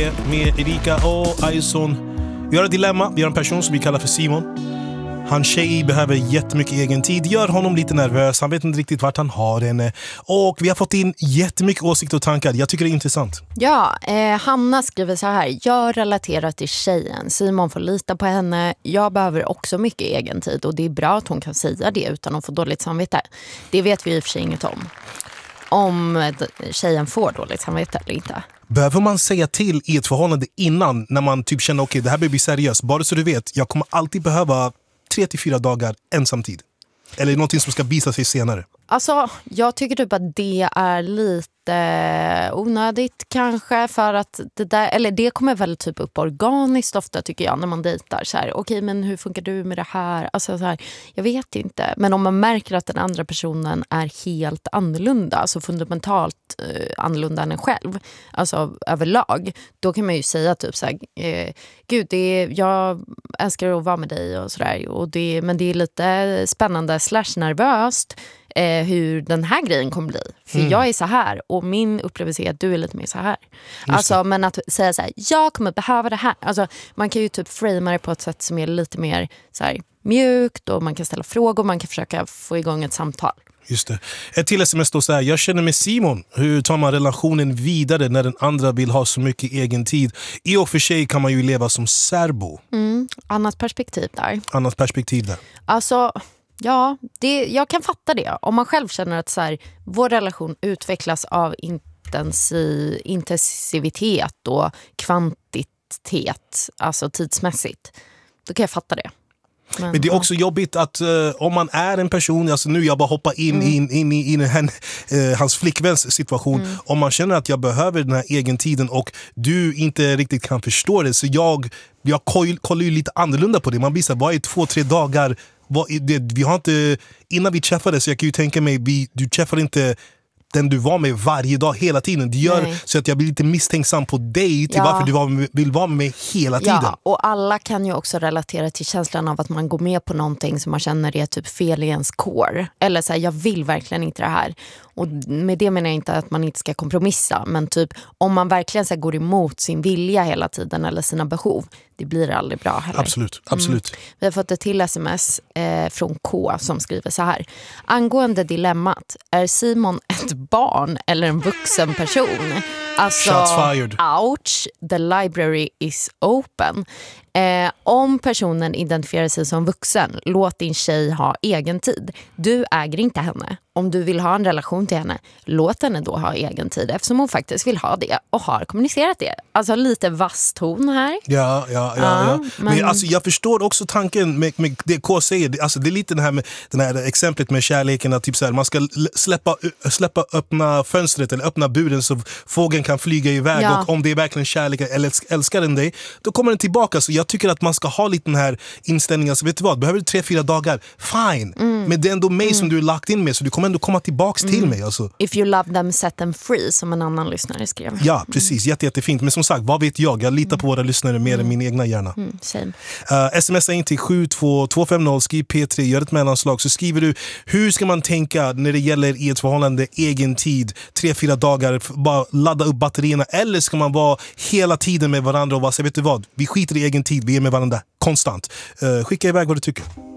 Sverige med Erika och Aison. Vi har ett dilemma, vi har en person som vi kallar för Simon. Hans tjej behöver jättemycket egen tid, gör honom lite nervös, han vet inte riktigt vart han har henne. Och vi har fått in jättemycket åsikter och tankar, jag tycker det är intressant. Ja, Hanna skriver så här: jag relaterar till tjejen, Simon får lita på henne. Jag behöver också mycket egen tid och det är bra att hon kan säga det utan att få dåligt samvete. Det vet vi i och för sig inget om tjejen får dåligt samvete eller inte. Behöver man säga till i ett förhållande innan när man typ känner okej, det här blir seriöst, bara så du vet, jag kommer alltid behöva 3-4 dagar ensamtid. Eller någonting som ska visa sig senare. Alltså, jag tycker typ att det är lite onödigt kanske, för att det kommer väl typ upp organiskt ofta tycker jag när man dejtar så här, okej, men hur funkar du med det här? Alltså så här, jag vet inte, men om man märker att den andra personen är helt annorlunda, alltså fundamentalt annorlunda än en själv, alltså överlag, då kan man ju säga typ så här, gud, jag älskar att vara med dig och sådär, men det är lite spännande / nervöst hur den här grejen kommer bli. För jag är så här och min upplevelse är att du är lite mer så här. Alltså, men att säga så här, jag kommer behöva det här. Alltså, man kan ju typ framea det på ett sätt som är lite mer så här, mjukt, och man kan ställa frågor, man kan försöka få igång ett samtal. Just det. Ett till sms då så här: jag känner med Simon. Hur tar man relationen vidare när den andra vill ha så mycket egen tid? I och för sig kan man ju leva som särbo. Annat perspektiv där. Alltså, ja, jag kan fatta det. Om man själv känner att så här, vår relation utvecklas av intensivitet och kvantitet, alltså tidsmässigt, då kan jag fatta det. Men det är också jobbigt att om man är en person, alltså nu jag bara hoppar in i hans flickväns situation, om man känner att jag behöver den här egen tiden och du inte riktigt kan förstå det, så jag kollar ju lite annorlunda på det. Man blir så här, vad är 2-3 dagar? Vi har inte, innan vi träffades, så jag kan ju tänka mig, du träffar inte den du var med varje dag hela tiden. Det gör så att jag blir lite misstänksam på dig till varför du vill vara med mig hela tiden. Ja, och alla kan ju också relatera till känslan av att man går med på någonting som man känner är typ fel i ens core. Eller så här, jag vill verkligen inte det här. Och med det menar jag inte att man inte ska kompromissa, men typ om man verkligen så här, går emot sin vilja hela tiden eller sina behov, det blir aldrig bra heller. Absolut. Vi har fått ett till sms från K som skriver så här: angående dilemmat, är Simon ett barn eller en vuxen person? Alltså, shots fired. Ouch, the library is open. Om personen identifierar sig som vuxen, låt din tjej ha egen tid. Du äger inte henne. Om du vill ha en relation till henne, låt henne då ha egen tid, eftersom hon faktiskt vill ha det och har kommunicerat det. Alltså lite vass ton här. Ja. Men alltså, jag förstår också tanken med det K säger. Alltså, det är lite den här exemplet med kärleken, att typ så här, man ska släppa öppna fönstret eller öppna buren så fågeln kan flyga iväg, och om det är verkligen kärlek eller älskar den dig, då kommer den tillbaka. Så jag tycker att man ska ha lite den här inställningen, så vet du vad, behöver du 3-4 dagar, fine, men det är ändå mig som du är lagt in med, så du kommer ändå komma tillbaks till mig alltså. If you love them, set them free, som en annan lyssnare skrev. Ja, precis, jättefint. Men som sagt, vad vet jag litar på våra lyssnare mer än min egna hjärna. Same. Smsa in till 72250, skriv P3, gör ett mellanslag, så skriver du, hur ska man tänka när det gäller i ett förhållande egen tid, 3-4 dagar, bara ladda upp batterierna, eller ska man vara hela tiden med varandra och bara säga, vet du vad, vi skiter i egen tid, vi är med varandra konstant. Skicka iväg vad du tycker.